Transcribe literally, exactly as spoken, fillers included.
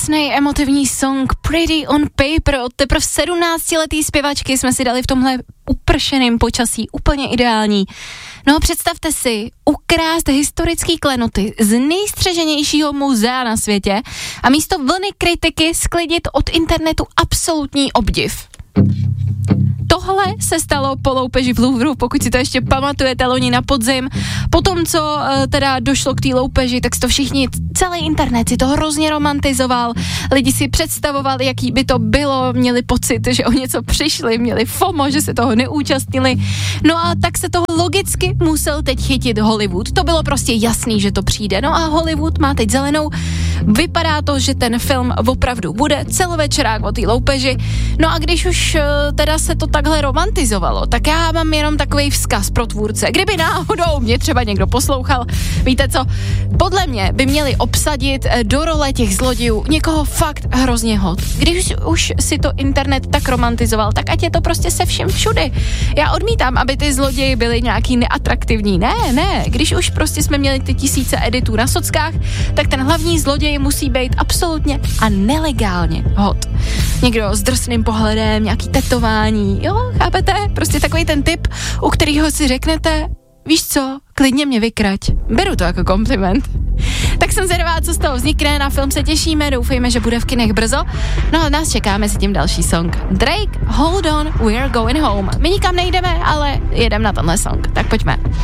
krásný emotivní song Pretty on Paper od teprve sedmnáctiletý zpěvačky jsme si dali v tomhle upršeném počasí, úplně ideální. No a představte si, ukrást historický klenoty z nejstřeženějšího muzea na světě a místo vlny kritiky sklidit od internetu absolutní obdiv. Tohle se stalo po loupeži v Louvru, pokud si to ještě pamatujete, loni na podzim. Potom, co e, teda došlo k té loupeži, tak si to všichni, celý internet si to hrozně romantizoval. Lidi si představovali, jaký by to bylo, měli pocit, že o něco přišli, měli FOMO, že se toho neúčastnili. No a tak se toho logicky musel teď chytit Hollywood. To bylo prostě jasný, že to přijde. No a Hollywood má teď zelenou. Vypadá to, že ten film opravdu bude celovečerák o té loupeži. No a když už e, teda se to takhle romantizovalo, tak já mám jenom takový vzkaz pro tvůrce. Kdyby náhodou mě třeba někdo poslouchal, víte co, podle mě by měli obsadit do role těch zlodějů někoho fakt hrozně hot. Když už si to internet tak romantizoval, tak ať je to prostě se vším všudy. Já odmítám, aby ty zloději byli nějaký neatraktivní. Ne, ne, když už prostě jsme měli ty tisíce editů na sockách, tak ten hlavní zloděj musí být absolutně a nelegálně hot. Někdo s drsným pohledem, nějaký tetování, jo, chápete? Prostě takový ten typ, u kterého si řeknete, víš co, klidně mě vykrať. Beru to jako kompliment. Tak jsem zvědavá, co z toho vznikne, na film se těšíme, doufejme, že bude v kinech brzo. No a nás čeká mezi tím další song. Drake, Hold On, We're Going Home. My nikam nejdeme, ale jedeme na tenhle song, tak pojďme.